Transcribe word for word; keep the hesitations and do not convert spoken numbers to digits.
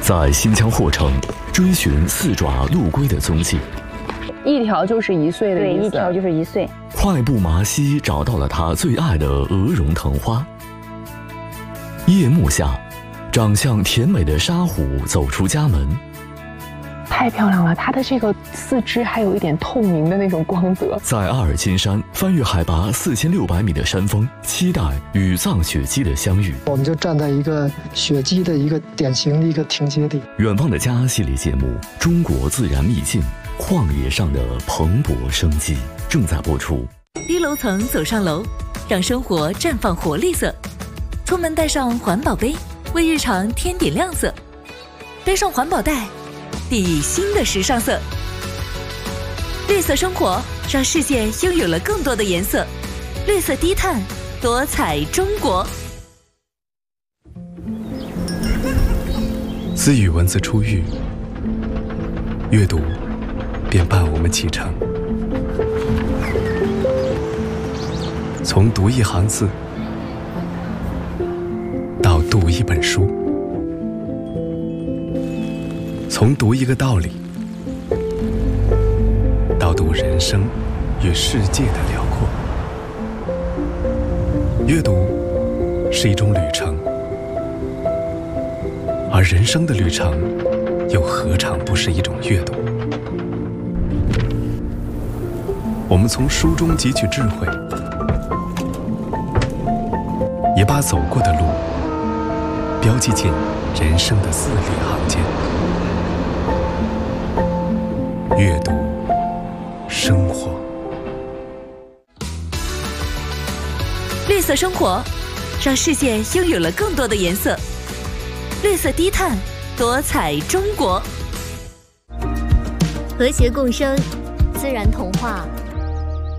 在新疆霍城追寻四爪陆龟的踪迹。 一条就是一岁的意思， 对，一条就是一岁。 快步麻西找到了他最爱的鹅绒藤花。夜幕下，长相甜美的沙虎走出家门。 太漂亮了，它的这个四肢还有一点透明的那种光泽。 在阿尔金山翻越海拔四千六百米的山峰，期待与藏雪鸡的相遇。 我们就站在一个雪鸡的一个典型的一个停歇地。 远方的家系列节目《中国自然秘境》，旷野上的蓬勃生机正在播出。 低楼层走上楼，让生活绽放活力色。出门带上环保杯，为日常添点亮色。背上环保袋，定义新的时尚色。绿色生活，让世界拥有了更多的颜色。绿色低碳，多彩中国。 自与文字初遇，阅读便伴我们启程。从读一行字，到读一本书，从读一个道理，到读人生与世界的辽阔。阅读是一种旅程，而人生的旅程又何尝不是一种阅读？我们从书中汲取智慧，也把走过的路标记进人生的字里行间。阅读生活， 绿色生活，让世界拥有了更多的颜色。绿色低碳，多彩中国。 和谐共生，自然童话。